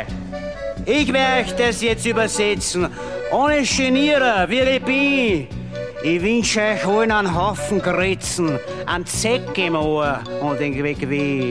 Ich werde euch das jetzt übersetzen. Ohne Genieren, wie ich bin. Ich wünsche euch allen einen Haufen Grützen, einen Zeck im Ohr und den Weg weh.